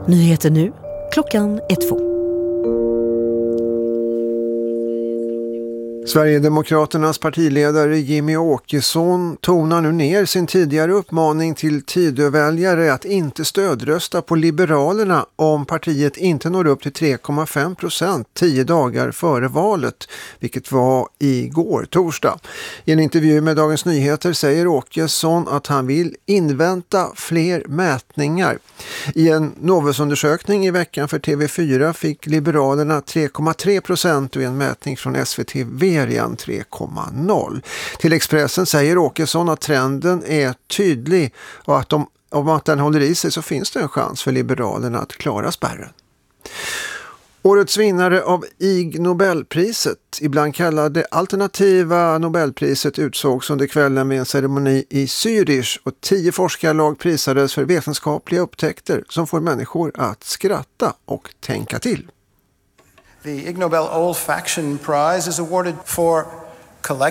Nyheter nu, klockan 1:02. Sverigedemokraternas partiledare Jimmie Åkesson tonar nu ner sin tidigare uppmaning till Tidöväljare att inte stödrösta på Liberalerna om partiet inte når upp till 3,5% 10 dagar före valet, vilket var igår torsdag. I en intervju med Dagens Nyheter säger Åkesson att han vill invänta fler mätningar. I en Novusundersökning i veckan för TV4 fick Liberalerna 3,3% och i en mätning från SVT igen 3,0. Till Expressen säger Åkesson att trenden är tydlig och att om att den håller i sig så finns det en chans för Liberalerna att klara spärren. Årets vinnare av Ig Nobelpriset, ibland kallade alternativa Nobelpriset, utsågs under kvällen med en ceremoni i Zürich och 10 forskarlag prisades för vetenskapliga upptäckter som får människor att skratta och tänka till. The Ig Nobel Olfaction Prize is awarded for collective